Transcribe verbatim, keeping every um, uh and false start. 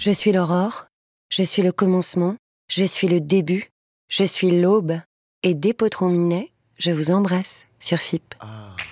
Je suis l'aurore, je suis le commencement, je suis le début, je suis l'aube. Et des potrons minets, je vous embrasse sur F I P. Ah.